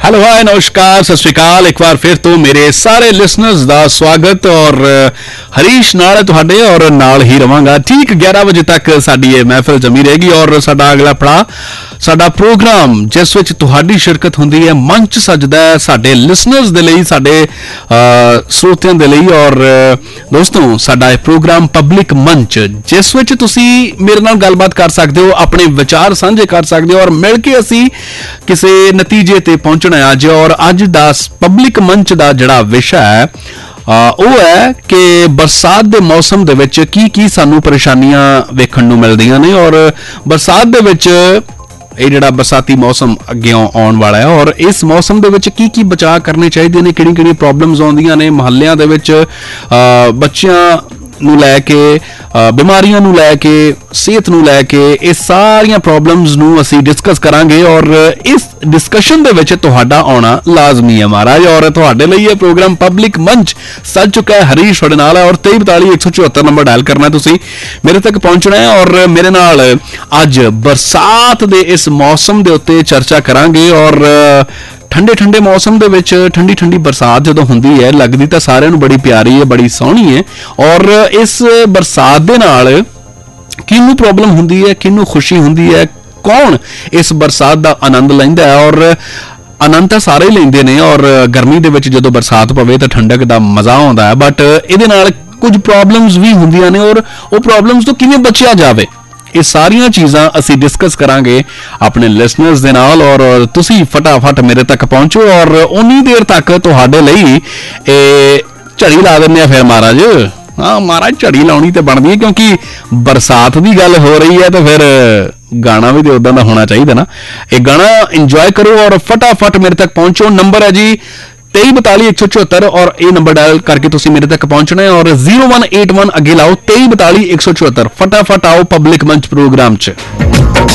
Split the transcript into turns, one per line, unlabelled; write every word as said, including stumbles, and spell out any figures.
hello hi नमस्कार सत श्री अकाल एक बार फिर तो मेरे सारे लिसनर्स का स्वागत और हरीश नाल तुहाडे और नाल ही रवांगा ठीक ग्यारह बजे तक साडी ये महफिल जमी रहेगी और साडा अगला पड़ा साडा प्रोग्राम जिस विच तुहाडी शिरकत हुंदी है मंच सजदा है साडे लिसनर्स दे लई साडे श्रोतियां दे लई और दोस्तों साडा ये प्रोग्राम पब्लिक मंच जिस विच तुसी मेरे नाल गलबात कर सकदे हो अपने विचार साझे कर सकदे हो और मिल के असी किसी नतीजे ते पहुंचना है अज और अज दा पब्लिक मंच दा जिहड़ा विषय है ਉਹ है कि बरसात के मौसम दे विच की की सानू परेशानियां वेखण नूं मिलदियां ने और बरसात दे विच ਇਹ ਜਿਹੜਾ बरसाती मौसम ਅੱਗੇ ਆਉਣ ਵਾਲਾ ਹੈ और इस मौसम ਦੇ ਵਿੱਚ ਕੀ ਕੀ ਬਚਾਅ ਕਰਨੇ ਚਾਹੀਦੇ ਨੇ ਕਿਹੜੀ ਕਿਹੜੀ ਪ੍ਰੋਬਲਮਸ ਆਉਂਦੀਆਂ ਨੇ ਮੁਹੱਲਿਆਂ ਦੇ ਵਿੱਚ ਬੱਚਿਆਂ ਨੂੰ ਲੈ ਕੇ ਬਿਮਾਰੀਆਂ ਨੂੰ ਲੈ ਕੇ ਸਿਹਤ ਨੂੰ ਲੈ ਕੇ ਇਹ ਸਾਰੀਆਂ ਪ੍ਰੋਬਲਮਸ ਨੂੰ ਅਸੀਂ ਡਿਸਕਸ ਕਰਾਂਗੇ और इस डिस्कशन ਦੇ ਵਿੱਚ ਤੁਹਾਡਾ ਆਉਣਾ ਲਾਜ਼ਮੀ ਹੈ ਮਹਾਰਾਜ और ਤੁਹਾਡੇ ਲਈ ਇਹ ਪ੍ਰੋਗਰਾਮ ਪਬਲਿਕ ਮੰਚ ਸੱਜ ਚੁੱਕਾ ਹੈ ਹਰੀਸ਼ ਤੁਹਾਡੇ ਨਾਲ ਹੈ और तेईस बताली एक सौ चौहत्तर ਨੰਬਰ ਡਾਇਲ ਕਰਨਾ ਤੁਸੀਂ ਮੇਰੇ ਤੱਕ ਪਹੁੰਚਣਾ ਹੈ और ਮੇਰੇ ਨਾਲ ਅੱਜ ਬਰਸਾਤ ਦੇ ਇਸ मौसम ਦੇ ਉੱਤੇ ਚਰਚਾ ਕਰਾਂਗੇ और ठंडे ठंडे मौसम दे विच ठंडी ठंडी बरसात जदों हुंदी है लगदी तां सारिआं नूं बड़ी प्यारी है बड़ी सोहनी है और इस बरसात दे नाल किहनूं प्रॉब्लम हुंदी है किहनूं खुशी हुंदी है कौन इस बरसात दा आनंद लैंदा है और आनंद तां सारे ही लैंदे ने और गर्मी दे विच जदों बरसात पवे तां ठंडक दा मज़ा आउंदा है बट इहदे नाल कुछ प्रॉब्लम्स भी हुंदियां ने और वो प्रॉब्लम्स तो किवें बचिया जावे ये सारियां चीज़ां असी डिस्कस करांगे अपने लिसनर्स दे नाल और तुसी फटाफट मेरे तक पहुंचो और उन्नी देर तक तुहाडे लई ए झड़ी ला दिंदे आ फिर महाराज हाँ महाराज झड़ी लाउणी ते बनदी है क्योंकि बरसात की गल हो रही है तो फिर गाना भी तो उदां दा होना चाहिए ना ये गाना इंजॉय करो और फटाफट मेरे तक पहुंचो नंबर है जी तेई बताली एक सौ चौहत्तर और ये नंबर डायल करके तुसी मेरे तक पहुंचना है और जीरो वन एट वन अगे लाओ तेई बताली एक सौ चौहत्तर फटाफट आओ पब्लिक मंच प्रोग्राम च